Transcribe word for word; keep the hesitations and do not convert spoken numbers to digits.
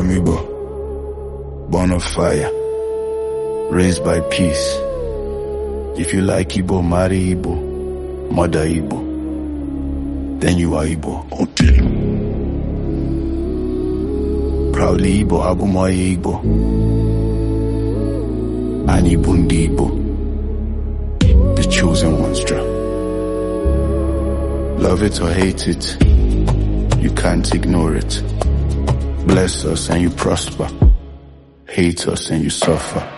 I'm Igbo, born of fire, raised by peace. If you like Igbo, marry Igbo, mother Igbo, then you are Igbo. Okay. Proudly Igbo, Abumoye Igbo, and Ibundi Igbo, the chosen ones. Love it or hate it, you can't ignore it. Bless us and you prosper, hate us and you suffer.